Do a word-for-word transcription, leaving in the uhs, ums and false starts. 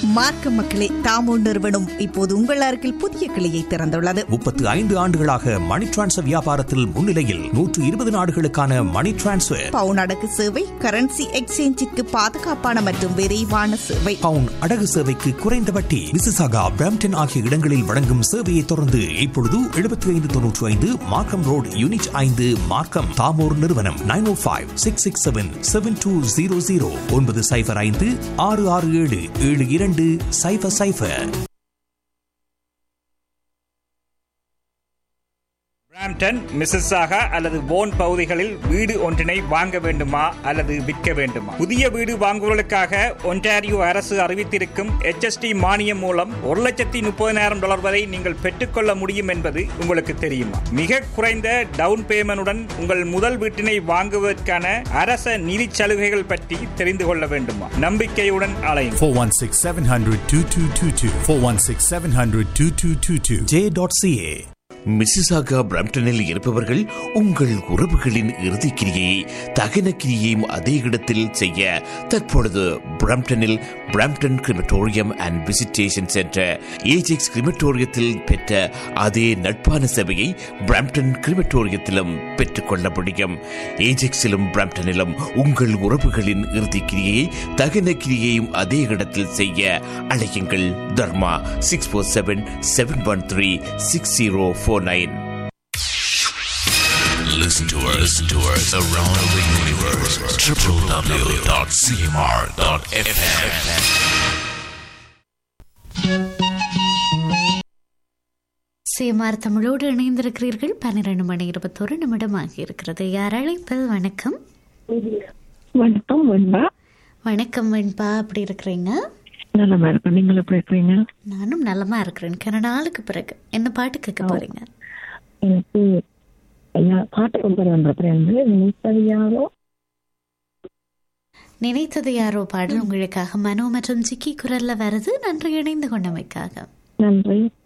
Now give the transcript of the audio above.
மார்க்க மக்களே, தாமோ நிறுவனம் இப்போது உங்கள் அருகில் புதிய கிளையை திறந்துள்ளது. முப்பத்து ஐந்து ஆண்டுகளாக மணி டிரான்ஸ்ஃபர் வியாபாரத்தில் முன்னிலையில் நூற்று இருபது நாடுகளுக்கான மணி டிரான்ஸ்ஃபர், பவுன் அடகு சேவை, கரன்சி எக்ஸ்சேஞ்சிற்கு பாதுகாப்பான மற்றும் விரைவான சேவை, பவுன் அடகு சேவைக்கு குறைந்த வட்டி. மிசிசாகா, பிரம்டன் ஆகிய இடங்களில் வழங்கும் சேவையை தொடர்ந்து இப்பொழுது எழுபத்தி ஐந்து தொன்னூற்றி ஐந்து மார்க்கம் ரோடு, யூனிட் ஐந்து, மார்க்கம். தாமோர் நிறுவனம் நைன் ஓ five six six seven seven two zero zero ஒன்பது சைபர் ஐந்து ஆறு ஆறு ஏழு ஏழு இரண்டு சைபர் சைபர். பிராம்டன், மிசிசாகா அல்லது வோன் பகுதிகளில் வீடு ஒன்றினை வாங்க வேண்டுமா அல்லது விற்க வேண்டுமா? புதிய வீடு வாங்குவதற்காக ஒன்டாரியோ அரசு அறிவித்திருக்கும் எச் எஸ் டி மானியம் மூலம் ஒரு லட்சத்தி முப்பதினாயிரம் டாலர் வரை நீங்கள் பெற்றுக்கொள்ள முடியும் என்பது உங்களுக்கு தெரியுமா? மிக குறைந்த டவுன் பேமெண்டுடன் உங்கள் முதல் வீட்டினை வாங்குவதற்கான அரச நிதி சலுகைகள் பற்றி தெரிந்து கொள்ள வேண்டுமா? நம்பிக்கையுடன் அலையும். four one six seven hundred twenty-two twenty-two four one six seven hundred twenty-two twenty-two J dot C A. Mississauga பிரம்டனில் இருப்பவர்கள் உங்கள் உறவுகளின் இறுதிக்கிரியை தகன கிரியையும் அதே இடத்தில் செய்ய தற்பொழுது பிரம்டனில் Brampton crematorium and visitation centre Ajax கிரிமட்டோரியத்தில் பெற்ற அதே நட்பான சேவையை பிரம்டன் கிரிமட்டோரியத்திலும் பெற்றுக்கொள்ள முடியும். ஏஜெக்ஸிலும் பிரம்டனிலும் உங்கள் உறவுகளின் இறுதிக்கிரியை தகன கிரியையும் அதே இடத்தில் செய்ய அழையுங்கள். தர்மா six four seven seven one three six zero four nine. Listen to us, listen to us around the universe. w w w dot c m r dot f m. CMR தமிழோடு இணைந்திருக்கிறீர்கள். பன்னிரண்டு மணி இருபத்தொரு நிமிடம் ஆகியிருக்கிறது. யார் அழைப்பில்? வணக்கம். வணக்கம் வெண்பா. வணக்கம் வெண்பா, எப்படி இருக்கிறீங்க? நலமா இருக்கேன். நீங்கள் எப்படி இருக்கிறீங்க? நானும் நலமா இருக்கிறேன். கன நாளுக்கு பிறகு என்ன பாட்டு கேட்க போறீங்க? எனக்கு பாட்டு ரொம்ப நினைத்தது யாரோ நினைத்தது யாரோ பாடல் உங்களுக்காக மனோ மற்றும் ஜிக்கி குரல்ல வருது. நன்றி இணைந்து கொண்டமைக்காக. நன்றி.